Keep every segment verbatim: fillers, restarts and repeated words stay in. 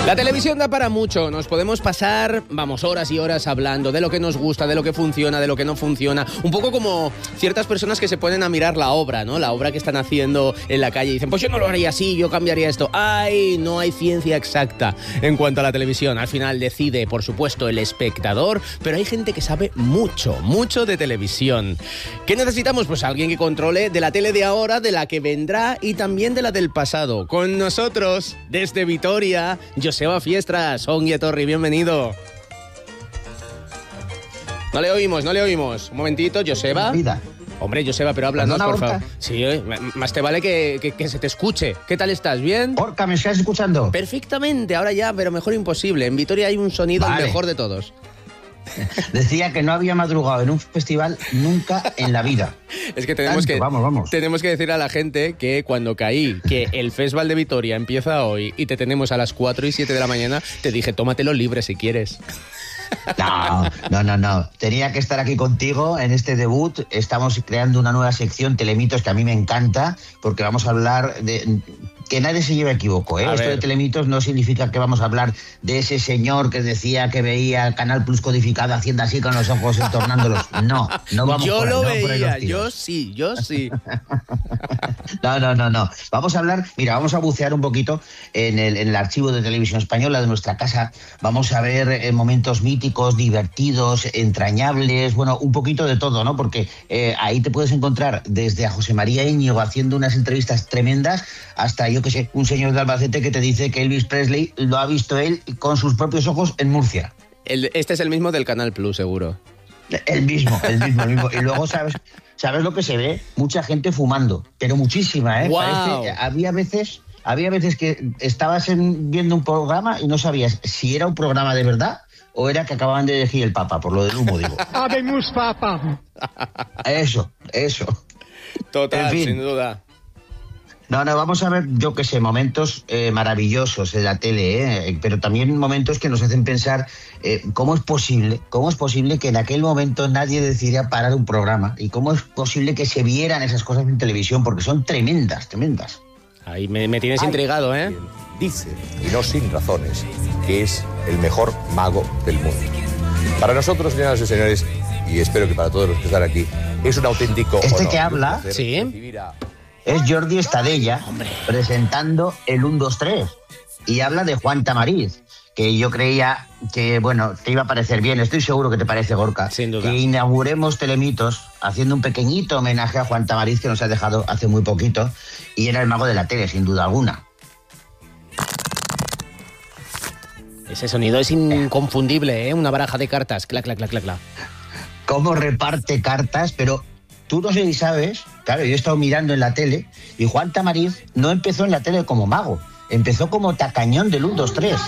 La televisión da para mucho, nos podemos pasar, vamos, horas y horas hablando de lo que nos gusta, de lo que funciona, de lo que no funciona. Un poco como ciertas personas que se ponen a mirar la obra, ¿no? La obra que están haciendo en la calle y dicen, pues yo no lo haría así, yo cambiaría esto. ¡Ay! No hay ciencia exacta en cuanto a la televisión. Al final decide, por supuesto, el espectador, pero hay gente que sabe mucho, mucho de televisión. ¿Qué necesitamos? Pues alguien que controle de la tele de ahora, de la que vendrá y también de la del pasado. Con nosotros, desde Vitoria, Joseba Fiestras, Ongi Etorri, bienvenido. No le oímos, no le oímos. Un momentito, Joseba. Vida. Hombre, Joseba, pero háblanos, por favor. Sí, eh, más te vale que, que, que se te escuche. ¿Qué tal estás? ¿Bien? Orca, ¿me estás escuchando? Perfectamente, ahora ya, pero mejor imposible. En Vitoria hay un sonido vale. el mejor de todos. Decía que no había madrugado en un festival nunca en la vida. Es que tenemos, Tanto, que vamos, vamos. tenemos que decir a la gente que cuando caí, que el Festival de Vitoria empieza hoy y te tenemos a las cuatro y siete de la mañana, te dije, tómatelo libre si quieres. No, no, no, no. Tenía que estar aquí contigo en este debut. Estamos creando una nueva sección, Telemitos, que a mí me encanta, porque vamos a hablar de... Que nadie se lleve equivoco, ¿eh? Esto de Telemitos no significa que vamos a hablar de ese señor que decía que veía el Canal Plus codificado haciendo así con los ojos entornándolos. No, no vamos yo por ahí, lo no veía, yo sí, yo sí. No, no, no, no. Vamos a hablar, mira, vamos a bucear un poquito en el, en el archivo de Televisión Española de nuestra casa. Vamos a ver eh, momentos míticos, divertidos, entrañables, bueno, un poquito de todo, ¿no? Porque eh, ahí te puedes encontrar desde a José María Íñigo haciendo unas entrevistas tremendas hasta, yo qué sé, un señor de Albacete que te dice que Elvis Presley lo ha visto él con sus propios ojos en Murcia. El, este es el mismo del Canal Plus, seguro. El mismo, el mismo, el mismo. Y luego, ¿sabes, ¿sabes lo que se ve? Mucha gente fumando, pero muchísima, ¿eh? Wow. Parece, había veces... Había veces que estabas en, viendo un programa y no sabías si era un programa de verdad o era que acababan de elegir el Papa, por lo del humo, digo. ¡Habemus Papa! Eso, eso. Total, En fin. sin duda. No, no, vamos a ver, yo qué sé, momentos eh, maravillosos de la tele, eh, pero también momentos que nos hacen pensar eh, cómo es posible, cómo es posible que en aquel momento nadie decidiera parar un programa y cómo es posible que se vieran esas cosas en televisión, porque son tremendas, tremendas. Ahí me, me tienes Ay. intrigado, ¿eh? Dice, y no sin razones, que es el mejor mago del mundo. Para nosotros, señoras y señores, y espero que para todos los que están aquí, es un auténtico Este honor que habla, sí, recibir a... es Jordi Estadella, Hombre. presentando el uno, dos, tres. Y habla de Juan Tamariz, que yo creía que, bueno, te iba a parecer bien. Estoy seguro que te parece, Gorka. Sin duda. Que inauguremos Telemitos haciendo un pequeñito homenaje a Juan Tamariz, que nos ha dejado hace muy poquito. Y era el mago de la tele, sin duda alguna. Ese sonido es inconfundible, ¿eh? Una baraja de cartas, clac, clac, clac, clac, clac. Cómo reparte cartas, pero tú no sé si sabes, claro, yo he estado mirando en la tele, y Juan Tamariz no empezó en la tele como mago, empezó como tacañón del uno, dos, tres.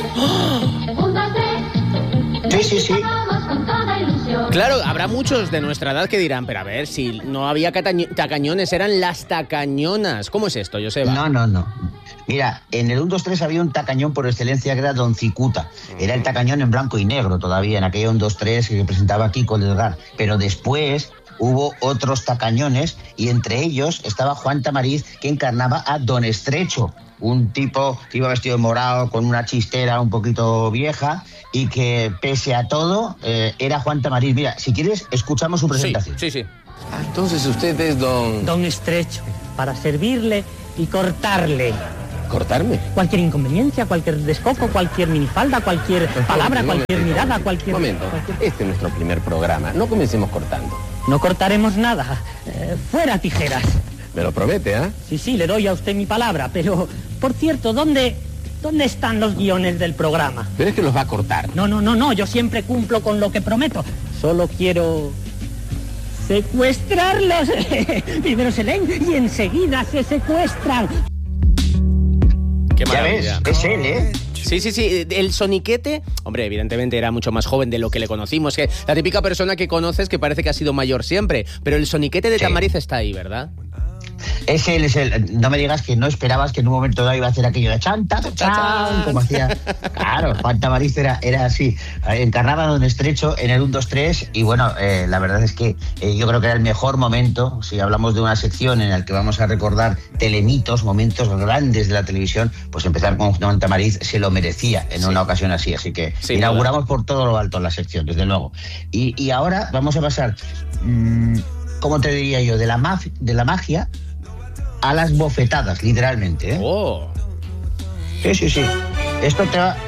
Sí, sí, sí. Claro, habrá muchos de nuestra edad que dirán, pero a ver, si no había cataño- tacañones, eran las tacañonas. ¿Cómo es esto, Joseba? No, no, no. Mira, en el uno, dos, tres había un tacañón por excelencia que era Don Cicuta. Era el tacañón en blanco y negro todavía, en aquella uno, dos, tres que presentaba Kiko Delgar. Pero después hubo otros tacañones y entre ellos estaba Juan Tamariz, que encarnaba a Don Estrecho, un tipo que iba vestido de morado con una chistera un poquito vieja y que pese a todo eh, era Juan Tamariz. Mira, si quieres escuchamos su Sí, presentación. sí, sí. Ah, entonces usted es don... Don Estrecho, para servirle y cortarle. ¿Cortarme? Cualquier inconveniencia, cualquier descoco, cualquier minifalda, cualquier palabra, Un cualquier momentito, mirada, un cualquier... momento. cualquier- Este es nuestro primer programa. No comencemos cortando. No cortaremos nada. Eh, fuera tijeras. Me lo promete, ¿ah? Sí, sí, le doy a usted mi palabra, pero, por cierto, ¿dónde, dónde están los guiones del programa? Pero es que los va a cortar. No, no, no, no, yo siempre cumplo con lo que prometo. Solo quiero secuestrarlos. Primero se leen y enseguida se secuestran. Qué Ya ves, maravilla. es él, ¿eh? Sí, sí, sí. El soniquete, hombre, evidentemente era mucho más joven de lo que le conocimos. Que la típica persona que conoces que parece que ha sido mayor siempre. Pero el soniquete de Sí. Tamariz está ahí, ¿verdad? Es él, es él. No me digas que no esperabas que en un momento dado iba a hacer aquello de chanta, chan, como hacía. Claro, Juan Tamariz era, era así. Encarnaba a Don Estrecho en el uno, dos, tres y bueno, eh, la verdad es que eh, yo creo que era el mejor momento, si hablamos de una sección en la que vamos a recordar telemitos, momentos grandes de la televisión, pues empezar con Juan Tamariz se lo merecía en sí. una ocasión así. Así que sí, inauguramos nada. por todo lo alto la sección, desde luego. Y, y ahora vamos a pasar, mmm, ¿cómo te diría yo? De la, maf- de la magia a las bofetadas, literalmente, ¿eh? Oh. Sí, sí, sí. Esto te va...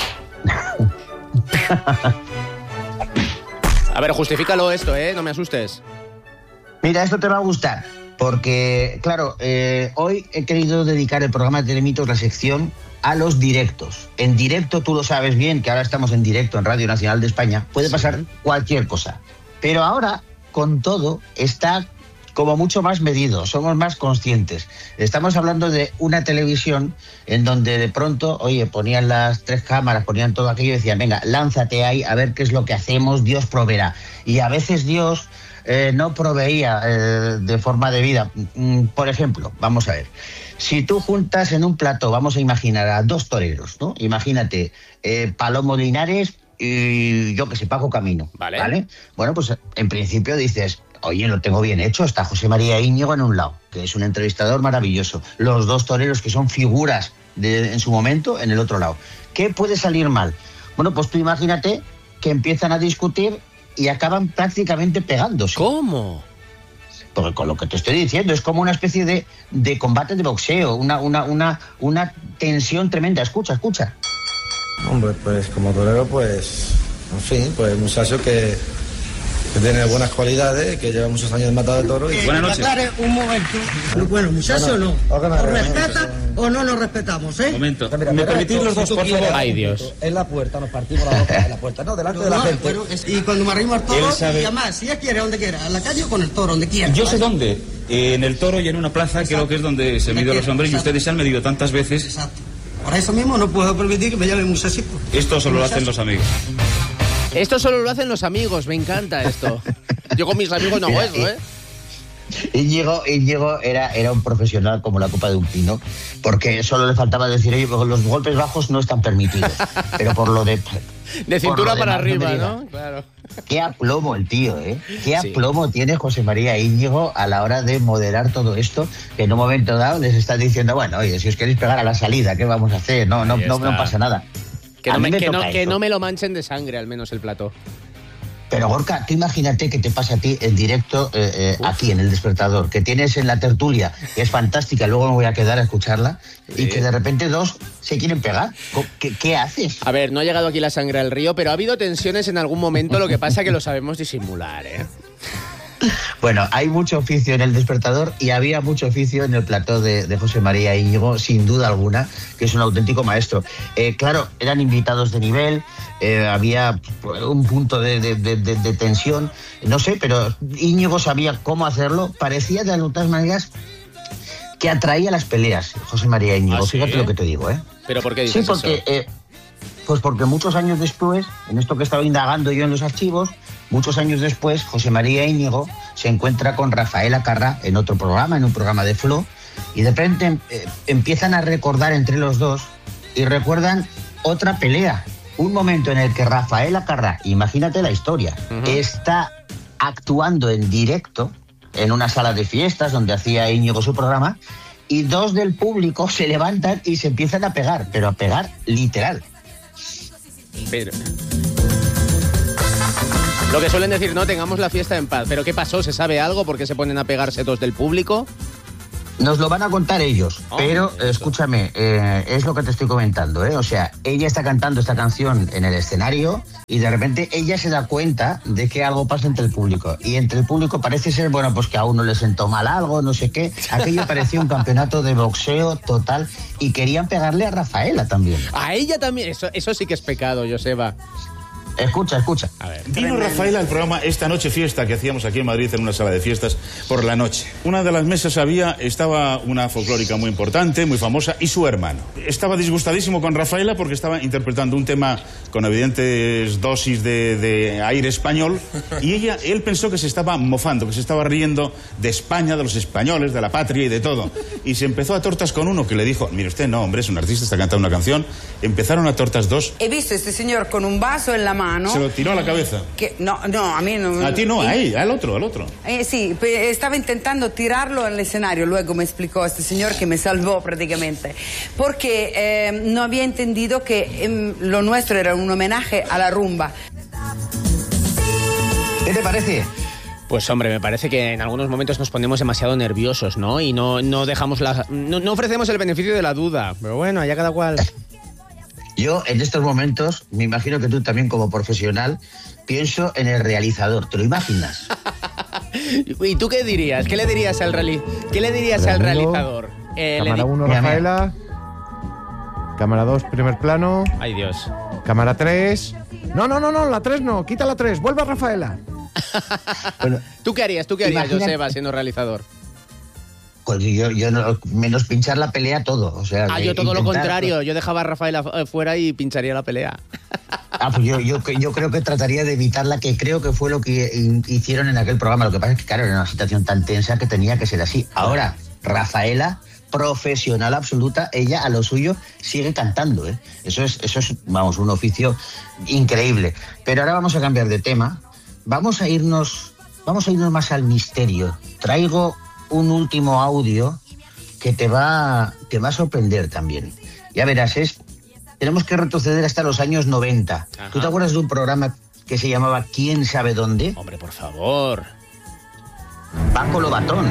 A ver, justifícalo esto, ¿eh? No me asustes. Mira, esto te va a gustar, porque, claro, eh, hoy he querido dedicar el programa de Telemitos, la sección, a los directos. En directo, tú lo sabes bien, que ahora estamos en directo en Radio Nacional de España, puede pasar sí. cualquier cosa. Pero ahora, con todo, está como mucho más medido, somos más conscientes. Estamos hablando de una televisión en donde de pronto, oye, ponían las tres cámaras, ponían todo aquello y decían, venga, lánzate ahí a ver qué es lo que hacemos, Dios proveerá. Y a veces Dios eh, no proveía eh, de forma debida. Por ejemplo, vamos a ver, si tú juntas en un plató, vamos a imaginar a dos toreros, ¿no? Imagínate, eh, Palomo Linares y yo que sé, Paco Camino, vale. ¿vale? Bueno, pues en principio dices, oye, lo tengo bien hecho, está José María Íñigo en un lado, que es un entrevistador maravilloso, los dos toreros que son figuras de, en su momento en el otro lado. ¿Qué puede salir mal? Bueno, pues tú imagínate que empiezan a discutir y acaban prácticamente pegándose. ¿Cómo? Porque con lo que te estoy diciendo es como una especie de, de combate de boxeo, una, una, una, una tensión tremenda. Escucha, escucha. Hombre, pues como torero, pues, en fin, pues muchacho que, que tiene buenas cualidades, que lleva muchos años de matado de toro. Y... Buenas noches. Aclare un momento. Bueno, muchacho, no. ¿Os respeta o no nos respetamos, eh? Un momento. Mira, ¿me permitís los dos, por favor? Ay, Dios. En la puerta, nos partimos la boca en la puerta, no, delante no, de la no, gente. Bueno, es, y cuando me arrimo al toro, sabe... y además, si ella quiere, donde quiera, a la calle o con el toro, donde quiera. Yo sé dónde. En el toro y en una plaza, exacto. Creo que es donde se miden los hombres y ustedes se han medido tantas veces. Exacto. Por eso mismo no puedo permitir que me llamen muchachito. Esto solo lo hacen los amigos. Esto solo lo hacen los amigos, me encanta esto. Yo con mis amigos no hago eso, ¿eh? Íñigo, Íñigo era, era un profesional como la copa de un pino, porque solo le faltaba decir, oye, los golpes bajos no están permitidos, pero por lo de... De cintura para arriba, ¿no? Claro. Qué aplomo el tío, ¿eh? Qué aplomo sí. tiene José María Íñigo a la hora de moderar todo esto, que en un momento dado les está diciendo, bueno, oye, si os queréis pegar a la salida, ¿qué vamos a hacer? No, no, no, no pasa nada. Que no me, me que, no, que no me lo manchen de sangre, al menos el plató. Pero Gorka, tú imagínate que te pasa a ti en directo eh, eh, aquí en El Despertador, que tienes en la tertulia, que es fantástica, luego me voy a quedar a escucharla, sí. y que de repente dos se quieren pegar. ¿Qué, ¿Qué haces? A ver, no ha llegado aquí la sangre al río, pero ha habido tensiones en algún momento, lo que pasa que lo sabemos disimular, ¿eh? Bueno, hay mucho oficio en El Despertador y había mucho oficio en el plató de, de José María Íñigo, sin duda alguna, que es un auténtico maestro. Eh, claro, eran invitados de nivel, eh, había un punto de, de, de, de tensión, no sé, pero Íñigo sabía cómo hacerlo. Parecía de otras maneras que atraía las peleas, José María Íñigo. ¿Ah, sí? Fíjate lo que te digo, ¿eh? ¿Pero por qué dices Sí, porque... eso? Eh, Pues porque muchos años después, en esto que he estado indagando yo en los archivos, muchos años después, José María Íñigo se encuentra con Rafaela Carrà en otro programa, en un programa de Flo, y de repente eh, empiezan a recordar entre los dos y recuerdan otra pelea. Un momento en el que Rafaela Carrà, imagínate la historia, uh-huh. está actuando en directo en una sala de fiestas donde hacía Íñigo su programa, y dos del público se levantan y se empiezan a pegar, pero a pegar literal. Pero... Lo que suelen decir, no, tengamos la fiesta en paz. ¿Pero qué pasó? ¿Se sabe algo? ¿Por qué se ponen a pegarse dos del público? Nos lo van a contar ellos, oh, pero eso. escúchame, eh, es lo que te estoy comentando, ¿eh? O sea, ella está cantando esta canción en el escenario y de repente ella se da cuenta de que algo pasa entre el público. Y entre el público parece ser, bueno, pues que a uno le sentó mal algo, no sé qué. Aquello parecía un campeonato de boxeo total y querían pegarle a Rafaela también. A ella también, eso, eso sí que es pecado, Joseba. Escucha, escucha. A ver. Vino Rafaela al programa Esta Noche Fiesta que hacíamos aquí en Madrid en una sala de fiestas por la noche. Una de las mesas había, estaba una folclórica muy importante, muy famosa, y su hermano. Estaba disgustadísimo con Rafaela porque estaba interpretando un tema con evidentes dosis de, de aire español, y ella, él pensó que se estaba mofando, que se estaba riendo de España, de los españoles, de la patria y de todo. Y se empezó a tortas con uno que le dijo, mire usted, no, hombre, es un artista, está cantando una canción. Empezaron a tortas dos. He visto a este señor con un vaso en la mano. Se lo tiró a la cabeza. Que, no, no, a mí no. A ti no, y, a él, al otro, al otro. Eh, sí, estaba intentando tirarlo al escenario. Luego me explicó este señor que me salvó prácticamente. Porque eh, no había entendido que eh, lo nuestro era un homenaje a la rumba. ¿Qué te parece? Pues hombre, me parece que en algunos momentos nos ponemos demasiado nerviosos, ¿no? Y no, no dejamos la, no, no ofrecemos el beneficio de la duda. Pero bueno, allá cada cual. Yo, en estos momentos, me imagino que tú también como profesional, pienso en el realizador. ¿Te lo imaginas? ¿Y tú qué dirías? ¿Qué le dirías al, reali ¿Qué le dirías al realizador? Eh, cámara uno, Rafaela. Cámara dos, primer plano. Ay, Dios. Cámara tres. No, no, no, no, la tres no. Quita la tres. Vuelve a Rafaela. Bueno, ¿Tú qué harías? ¿Tú qué harías, imagínate... Joseba, siendo realizador? Pues yo, yo no, menos pinchar la pelea todo. O sea, ah, yo todo intentar... lo contrario. Yo dejaba a Rafaela fuera y pincharía la pelea. Ah, pues yo, yo, yo creo que trataría de evitarla, que creo que fue lo que hicieron en aquel programa. Lo que pasa es que, claro, era una situación tan tensa que tenía que ser así. Ahora, Rafaela, profesional absoluta, ella a lo suyo sigue cantando, ¿eh? Eso es, eso es, vamos, un oficio increíble. Pero ahora vamos a cambiar de tema. Vamos a irnos, vamos a irnos más al misterio. Traigo un último audio que te va, te va a sorprender también. Ya verás, es, tenemos que retroceder hasta los años noventa. Ajá. ¿Tú te acuerdas de un programa que se llamaba ¿Quién sabe dónde? Hombre, por favor. Paco Lobatón.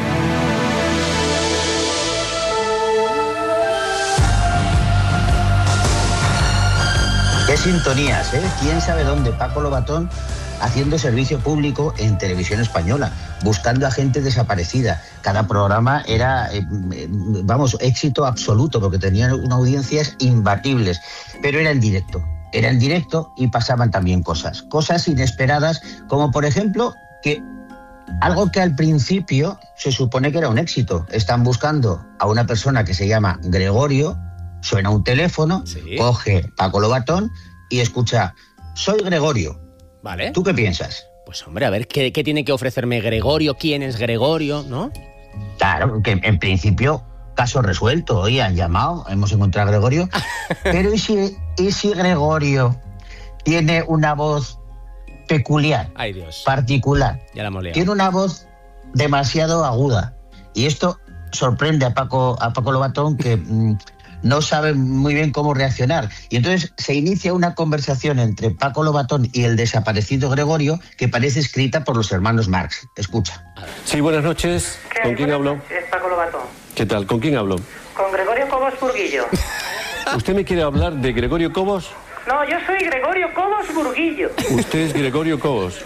Qué sintonías, ¿eh? ¿Quién sabe dónde? Paco Lobatón haciendo servicio público en televisión española, buscando a gente desaparecida. Cada programa era, eh, vamos, éxito absoluto, porque tenían unas audiencias imbatibles, pero era en directo. Era en directo y pasaban también cosas, cosas inesperadas, como por ejemplo que algo que al principio se supone que era un éxito. Están buscando a una persona que se llama Gregorio, suena un teléfono, ¿sí? Coge Paco Lobatón y escucha, soy Gregorio. Vale. ¿Tú qué piensas? Pues hombre, a ver, ¿qué, qué tiene que ofrecerme Gregorio? ¿Quién es Gregorio? ¿No? Claro, que en principio, caso resuelto. Oye, han llamado, hemos encontrado a Gregorio. Pero ¿y si, ¿y si Gregorio tiene una voz peculiar? Ay, Dios. Particular. Ya la hemos liado. Tiene una voz demasiado aguda. Y esto sorprende a Paco, a Paco Lobatón, que mmm, no sabe muy bien cómo reaccionar. Y entonces se inicia una conversación entre Paco Lobatón y el desaparecido Gregorio que parece escrita por los hermanos Marx. Escucha. Sí, buenas noches. ¿Con quién hablo? Es Paco Lobatón. ¿Qué tal? ¿Con quién hablo? Con Gregorio Cobos Burguillo. ¿Usted me quiere hablar de Gregorio Cobos? No, yo soy Gregorio Cobos Burguillo. ¿Usted es Gregorio Cobos?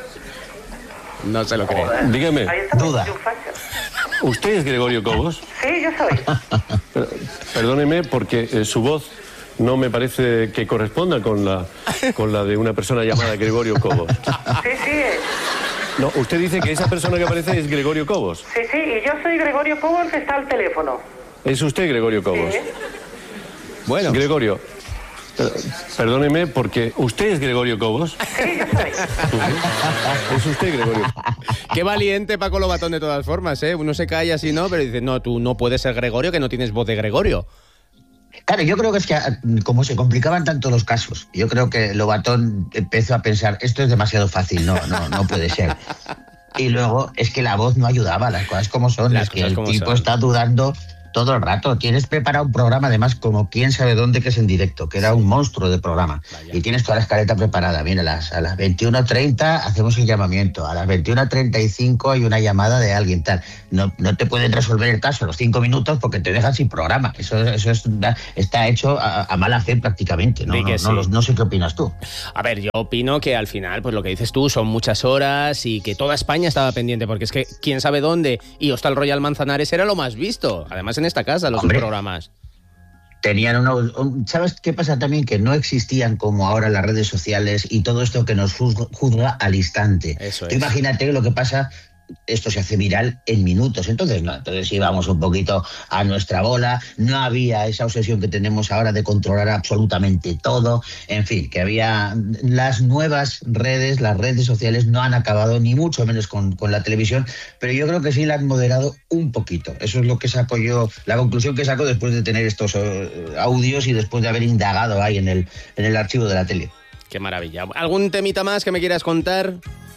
No se lo cree. Dígame. Duda. ¿Usted es Gregorio Cobos? Sí, yo soy. Pero, perdóneme porque eh, su voz no me parece que corresponda con la, con la de una persona llamada Gregorio Cobos. Sí, sí. No, usted dice que esa persona que aparece es Gregorio Cobos. Sí, sí, y yo soy Gregorio Cobos que está al teléfono. ¿Es usted Gregorio Cobos? Sí. Bueno. Gregorio, perdóneme porque usted es Gregorio Cobos. Sí, yo soy. ¿Es usted Gregorio? Qué valiente Paco Lobatón de todas formas, ¿eh? Uno se calla así, ¿no? Pero dice, no, tú no puedes ser Gregorio, que no tienes voz de Gregorio. Claro, yo creo que es que como se complicaban tanto los casos, yo creo que Lobatón empezó a pensar, esto es demasiado fácil, no, no, no puede ser. Y luego es que la voz no ayudaba, las cosas como son, las es que el tipo son. Está dudando todo el rato. Tienes preparado un programa, además, como quién sabe dónde, que es en directo, que era un monstruo de programa. Vaya. Y tienes toda la escaleta preparada. Mira, a las, a las veintiuna treinta hacemos el llamamiento, a las veintiuna treinta y cinco hay una llamada de alguien, tal. No, no te pueden resolver el caso en los cinco minutos porque te dejan sin programa. Eso, eso es, está hecho a, a mala fe prácticamente. No, no, sí. no, no sé qué opinas tú. A ver, yo opino que al final, pues lo que dices tú, son muchas horas y que toda España estaba pendiente, porque es que quién sabe dónde y Hostal Royal Manzanares era lo más visto. Además, en esta casa, los Hombre, dos programas. Tenían una, un, ¿sabes qué pasa también? Que no existían como ahora las redes sociales y todo esto que nos juzga, juzga al instante. Eso Tú es. imagínate lo que pasa, esto se hace viral en minutos. Entonces, no, entonces íbamos un poquito a nuestra bola, no había esa obsesión que tenemos ahora de controlar absolutamente todo. En fin, que había las nuevas redes, las redes sociales no han acabado ni mucho menos con, con la televisión, pero yo creo que sí la han moderado un poquito. Eso es lo que saco yo, la conclusión que saco después de tener estos uh, audios y después de haber indagado ahí en el, en el archivo de la tele. Qué maravilla. ¿Algún temita más que me quieras contar?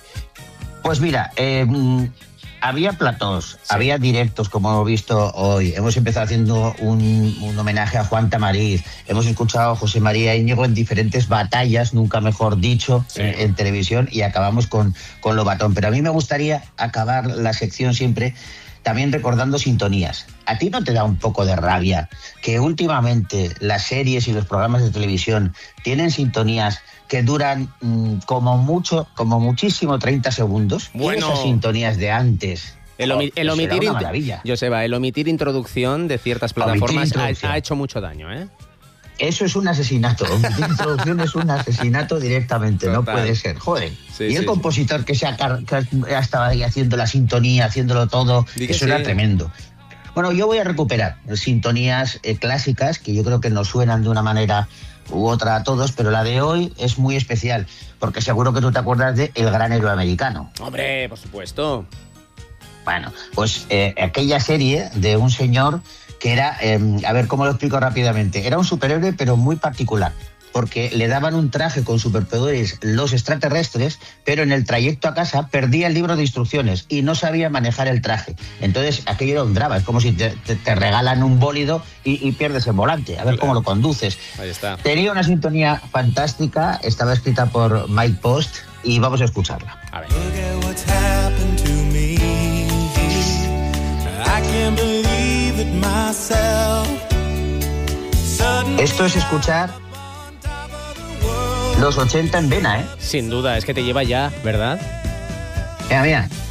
Pues mira, eh, había platós, sí. había directos, como hemos visto hoy. Hemos empezado haciendo un, un homenaje a Juan Tamariz. Hemos escuchado a José María Íñigo en diferentes batallas, nunca mejor dicho, sí. en, en televisión, y acabamos con, con Lobatón. Pero a mí me gustaría acabar la sección siempre también recordando sintonías. ¿A ti no te da un poco de rabia que últimamente las series y los programas de televisión tienen sintonías que duran mmm, como mucho, como muchísimo treinta segundos? Bueno. Y esas sintonías de antes. El, omi el omitir, una maravilla. Joseba, el omitir introducción de ciertas plataformas ha, ha hecho mucho daño, ¿eh? Eso es un asesinato. Omitir introducción es un asesinato directamente. Total. No puede ser. Joder. Sí, y el sí, compositor sí. que se ha, que ha estado ahí haciendo la sintonía, haciéndolo todo, Dí eso era sí. tremendo. Bueno, yo voy a recuperar sintonías eh, clásicas que yo creo que nos suenan de una manera u otra a todos, pero la de hoy es muy especial, porque seguro que tú te acuerdas de El Gran Héroe Americano. Hombre, por supuesto. Bueno, pues eh, aquella serie de un señor que era, eh, a ver cómo lo explico rápidamente, era un superhéroe pero muy particular, porque le daban un traje con superpoderes los extraterrestres, pero en el trayecto a casa perdía el libro de instrucciones y no sabía manejar el traje. Entonces aquello era un drama, es como si te, te, te regalan un bólido y, y pierdes el volante, a ver cómo lo conduces. Ahí está. Tenía una sintonía fantástica, estaba escrita por Mike Post y vamos a escucharla. A ver. Esto es escuchar los ochenta en vena, ¿eh? Sin duda, es que te lleva ya, ¿verdad? Mira, mira.